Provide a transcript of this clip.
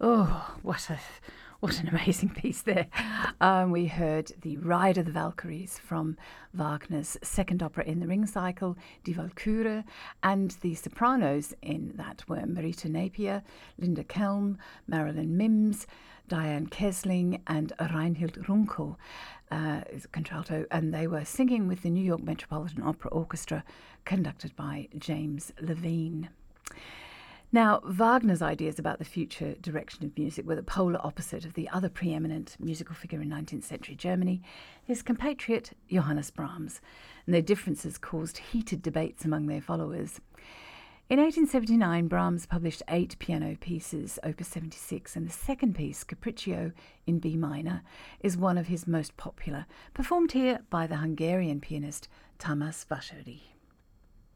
Oh, what an amazing piece there. We heard The Ride of the Valkyries from Wagner's second opera in the Ring cycle, Die Walküre, and the sopranos in that were Marita Napier, Linda Kelm, Marilyn Mims, Diane Kesling, and Reinhild Runkel, contralto, and they were singing with the New York Metropolitan Opera Orchestra, conducted by James Levine. Now, Wagner's ideas about the future direction of music were the polar opposite of the other preeminent musical figure in 19th century Germany, his compatriot Johannes Brahms, and their differences caused heated debates among their followers. In 1879, Brahms published 8 piano pieces, Opus 76, and the second piece, Capriccio in B minor, is one of his most popular, performed here by the Hungarian pianist Tamás Vásary.